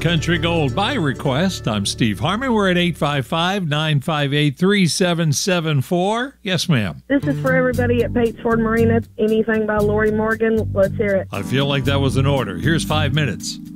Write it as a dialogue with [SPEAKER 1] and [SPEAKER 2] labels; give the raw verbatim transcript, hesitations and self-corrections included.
[SPEAKER 1] Country Gold by request. I'm Steve Harmon. We're at eight five five, nine five eight, three seven seven four. Yes, ma'am.
[SPEAKER 2] This is for everybody at Pates Ford Marina. Anything by Lori Morgan. Let's hear it.
[SPEAKER 1] I feel like that was an order. Here's five minutes.